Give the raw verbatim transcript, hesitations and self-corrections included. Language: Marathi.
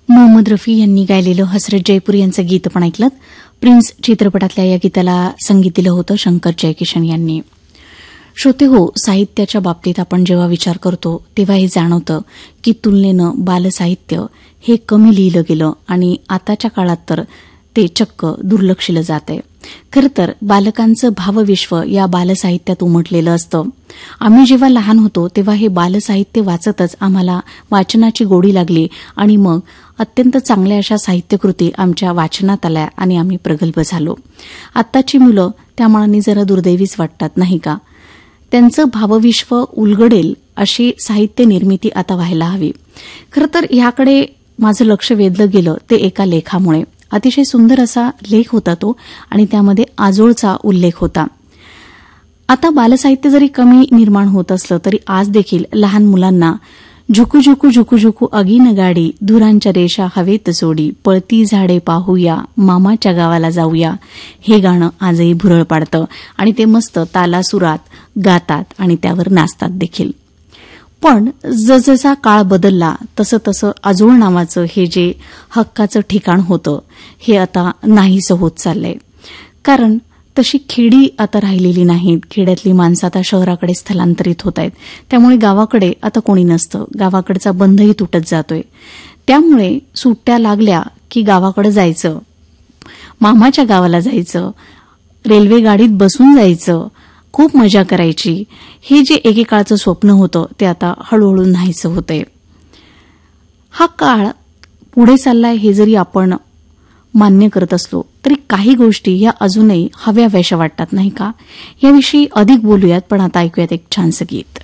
मोहम्मद रफी यांनी गायलेलं हसरत जयपूर यांचं गीत पण ऐकलं. प्रिन्स चित्रपटातल्या या गीताला संगीत दिलं होतं शंकर जयकिशन यांनी. श्रोते हो, साहित्याच्या बाबतीत आपण जेव्हा विचार करतो तेव्हा हे जाणवतं की तुलनेनं बालसाहित्य हे कमी लिहिलं गेलं आणि आताच्या काळात तर ते चक्क दुर्लक्षिलं जातंय. खरं तर बालकांचं भावविश्व या बालसाहित्यात उमटलेलं असतं. आम्ही जेव्हा लहान होतो तेव्हा हे बालसाहित्य वाचतच आम्हाला वाचनाची गोडी लागली आणि मग अत्यंत चांगल्या अशा साहित्यकृती आमच्या वाचनात आल्या आणि आम्ही प्रगल्भ झालो. आत्ताची मुलं त्या मानाने जरा दुर्दैवीच वाटतात, नाही का? त्यांचं भावविश्व उलगडेल अशी साहित्य निर्मिती आता व्हायला हवी. खरं तर ह्याकडे माझं लक्ष वेधलं गेलं ते एका लेखामुळे. अतिशय सुंदर असा लेख होता तो आणि त्यामध्ये आजोळचा उल्लेख होता. आता बालसाहित्य जरी कमी निर्माण होत असलं तरी आज देखील लहान मुलांना झुकू झुकू झुकू झुकू अगीन गाडी, धुरांच्या रेषा हवेत सोडी, पळती झाडे पाहूया, मामाच्या गावाला जाऊया, हे गाणं आजही भुरळ पाडतं आणि ते मस्त तालासुरात गातात आणि त्यावर नाचतात देखील. पण जसजसा काळ बदलला तसं तसं आजोळ नावाचं हे जे हक्काचं ठिकाण होतं हे आता नाहीसं होत चाललंय. कारण तशी खेडी आता राहिलेली नाहीत. खेड्यातली माणसं आता शहराकडे स्थलांतरित होत आहेत. त्यामुळे गावाकडे आता कोणी नसतं. गावाकडचा बंधही तुटत जातोय. त्यामुळे सुट्ट्या लागल्या की गावाकडे जायचं, मामाच्या गावाला जायचं, रेल्वे गाडीत बसून जायचं, खूप मजा करायची. हे जे एकेकाळचं स्वप्न होतं ते आता हळूहळू नाहीसं होतंय. हा काळ पुढे चाललाय हे जरी आपण मान्य करत असलो तरी काही गोष्टी या अजूनही हव्याव्याशा वाटतात, नाही का? याविषयी अधिक बोलूयात, पण आता ऐकूयात एक छानसं गीत.